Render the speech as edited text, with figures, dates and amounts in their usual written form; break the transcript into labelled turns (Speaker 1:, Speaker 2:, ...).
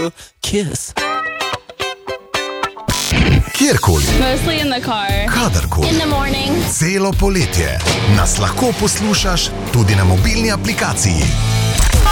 Speaker 1: to kiss.
Speaker 2: Kjerkoli,
Speaker 3: Mostly in the car.
Speaker 2: kadarkoli,
Speaker 3: In the morning.
Speaker 2: celo poletje nas lahko poslušaš tudi na mobilni aplikaciji.